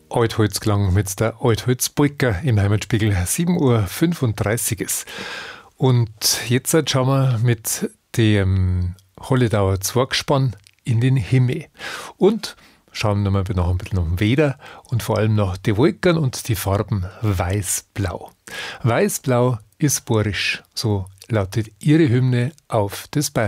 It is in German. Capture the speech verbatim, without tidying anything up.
Altholzklang mit der Altholzpolka im Heimatspiegel. sieben Uhr fünfunddreißig ist. Und jetzt schauen wir mit dem Holledauer Zwergspann in den Himmel. Und schauen wir noch ein bisschen nach dem Wetter und vor allem nach die Wolken und die Farben weiß-blau. Weiß-blau ist bohrisch, so lautet ihre Hymne auf das Bayern.